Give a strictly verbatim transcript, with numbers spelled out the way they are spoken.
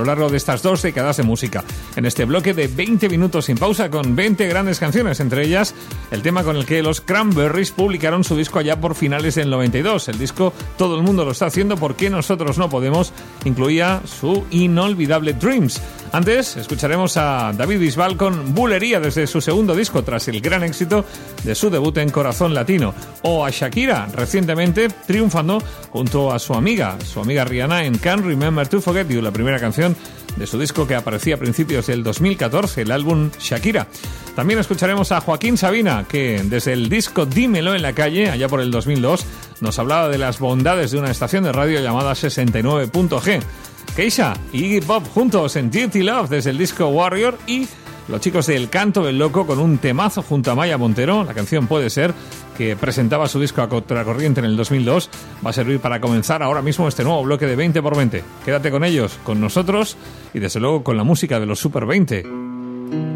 lo largo de estas dos décadas de música. En este bloque de veinte minutos sin pausa con veinte grandes canciones, entre ellas el tema con el que los Cranberries publicaron su disco allá por finales del noventa y dos. El disco Todo el mundo lo está haciendo, ¿por qué nosotros no podemos? Incluía su inolvidable Dreams. Antes escucharemos a David Bisbal con Bulería desde su segundo disco tras el gran éxito de su debut en Corazón Latino, o a Shakira recientemente triunfando junto a su amiga, su amiga Rihanna en Can't Remember to Forget You, la primera canción de su disco que aparecía a principios del dos mil catorce, el álbum Shakira. También escucharemos a Joaquín Sabina, que desde el disco Dímelo en la calle, allá por el dos mil dos, nos hablaba de las bondades de una estación de radio llamada sesenta y nueve punto ge. Keisha y Iggy Pop juntos en Dirty Love desde el disco Warrior, y los chicos de El Canto del Loco con un temazo junto a Maya Montero. La canción Puede Ser, que presentaba su disco a contracorriente en el dos mil dos, va a servir para comenzar ahora mismo este nuevo bloque de veinte por veinte. Quédate con ellos, con nosotros y desde luego con la música de los Super veinte.